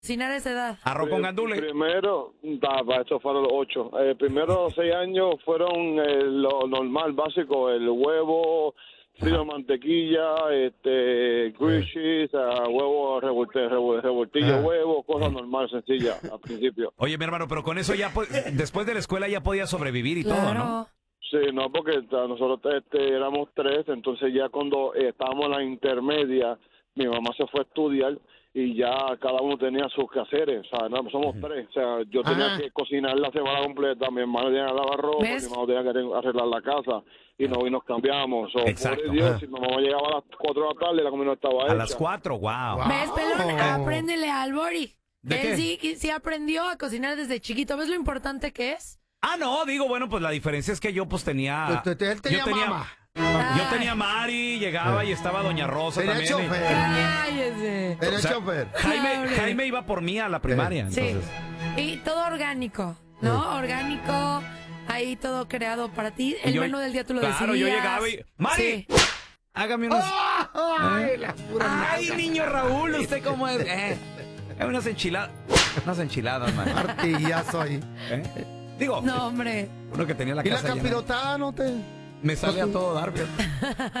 cocinar a esa edad? Arroz con gandules. Primero, eso fueron los 8. Primero 6 años fueron lo normal, básico, el huevo, frío, mantequilla, cream cheese, huevo, revoltillo, huevo, cosas normales, sencillas al principio. Oye, mi hermano, pero con eso ya, después de la escuela ya podías sobrevivir y todo, ¿no? Sí, no, porque nosotros éramos 3, entonces ya cuando estábamos en la intermedia, mi mamá se fue a estudiar y ya cada uno tenía sus quehaceres, o sea, no, somos 3, o sea, yo tenía que cocinar la semana completa, mi hermano tenía que lavar ropa, mi hermano tenía que arreglar la casa y nos cambiamos. Exacto. Por Dios, si mi mamá llegaba a las 4 de la tarde, la comida no estaba hecha. A las 4, wow. ¿Ves, pelón? Apréndele al Bori. ¿De qué? Él sí aprendió a cocinar desde chiquito. ¿Ves lo importante que es? No, digo, bueno, pues la diferencia es que yo pues tenía... Él tenía mamá. Yo tenía Mari, llegaba y estaba Doña Rosa tenía también. chofer. Cállese. Tenía chofer. Jaime iba por mí a la primaria. Sí. Entonces. Y todo orgánico, ¿no? Orgánico, ahí todo creado para ti. El menú del día tú lo decidías. Claro, yo llegaba y... ¡Mari! Sí. Hágame unos... Ay, niño Raúl, ¿usted cómo es? Unas enchiladas, man. Martillazo ahí. Digo, No, hombre. uno que tenía la ¿Y la casa llena. capirotada no te...? Me sale a todo dar, fíjate.